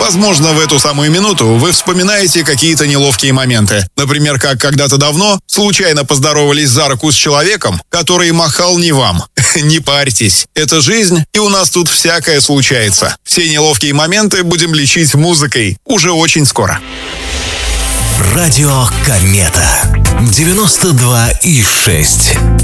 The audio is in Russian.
Возможно, в эту самую минуту вы вспоминаете какие-то неловкие моменты. Например, как когда-то давно случайно поздоровались за руку с человеком, который махал не вам. Не парьтесь, это жизнь, и у нас тут всякое случается. Все неловкие моменты будем лечить музыкой уже очень скоро. Радио Комета 92,6